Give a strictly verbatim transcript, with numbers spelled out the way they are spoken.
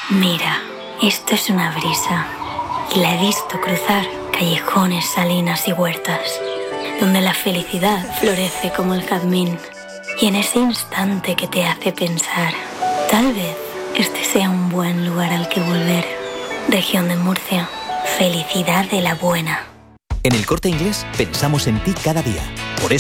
Mira, esto es una brisa. Y la he visto cruzar callejones, salinas y huertas, donde la felicidad florece como el jazmín. Y en ese instante que te hace pensar, tal vez este sea un buen lugar al que volver. Región de Murcia, felicidad de la buena. En El Corte Inglés pensamos en ti cada día.